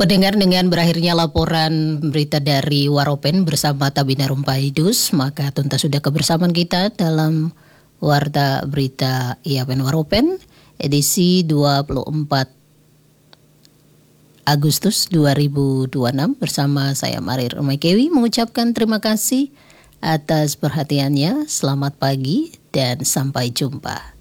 Pendengar, dengan berakhirnya laporan berita dari Waropen bersama Tabina Rumpaidus, maka tuntas sudah kebersamaan kita dalam Warta Berita IAPN Waropen edisi 24 Agustus 2026 bersama saya Marir Umaykewi mengucapkan terima kasih atas perhatiannya. Selamat pagi dan sampai jumpa.